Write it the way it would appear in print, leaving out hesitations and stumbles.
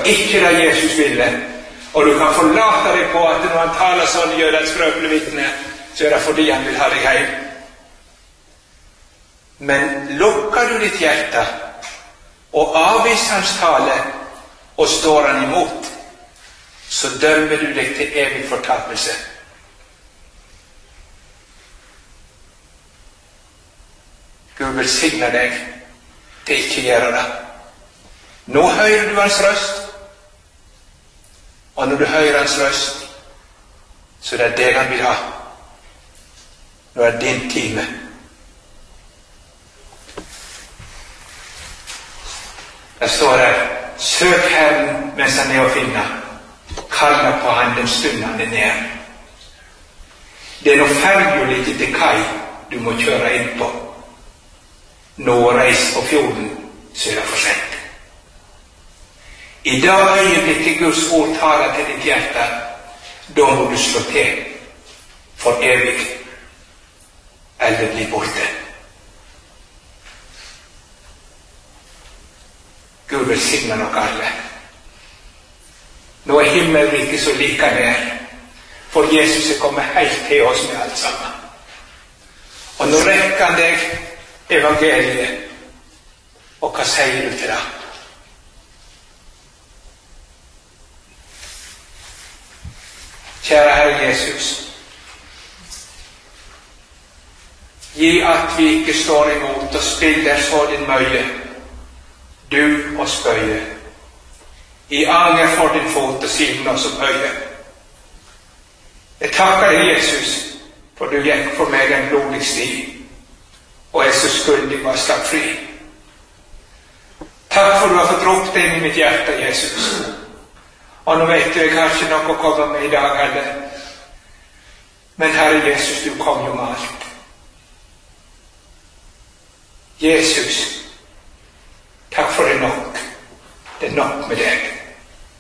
ikke det Jesus ville. Og du kan forlate deg på at når han taler sånn og gjør et skrøpelig vitne, så er det fordi han vil ha deg hjem. Men lukker du ditt hjerte og avviser hans tale og står han imot, så dømmer du deg til evig fortapelse. Gud velsigner deg til ikke gjøre det. Nå hører du hans røst, og når du hører hans røst, så det er det han vil ha. Nå er din time. Der står det, søk Herren mens han er å finne, kalla på han den stund han er nær. Det er noe ferdig til kai du må kjøre inn på. Nå reis på fjorden, så er det for sent. I dag øyeblikket Guds ord taler til ditt hjerte, da må du slå til for evig, eller bli borte. Gud velsigner nok alle. Nå er himmelriket så like nær, for Jesus er kommet helt til oss med alt sammen. Og nå rekker han deg evangeliet, og hva sier du til det? Kjære Herre Jesus, gi at vi ikke står imot og spiller så din møye, du og spøye, i anger for din fot og siden oss om høye. Jeg takker deg, Jesus, for du gikk for meg en blodig sti, og jeg så skyldig var slapp fri. Takk for du har fått ropt inn i mitt hjerte, Jesus. Og nå vet du, jeg har ikke nok å komme med i dag heller. Men Herre Jesus, du kom jo med alt. Jesus, takk for det nok. Det er nok med deg.